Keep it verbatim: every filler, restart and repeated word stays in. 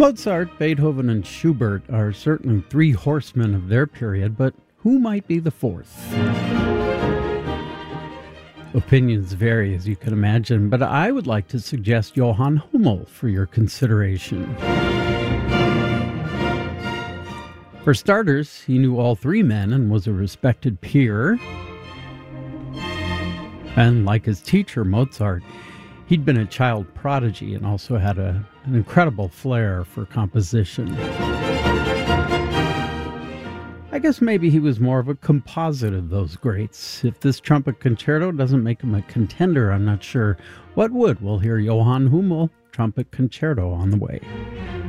Mozart, Beethoven, and Schubert are certainly three horsemen of their period, but who might be the fourth? Opinions vary, as you can imagine, but I would like to suggest Johann Hummel for your consideration. For starters, he knew all three men and was a respected peer. And like his teacher, Mozart, he'd been a child prodigy and also had a, an incredible flair for composition. I guess maybe he was more of a composite of those greats. If this trumpet concerto doesn't make him a contender, I'm not sure what would. We'll hear Johann Hummel, Trumpet Concerto, on the way.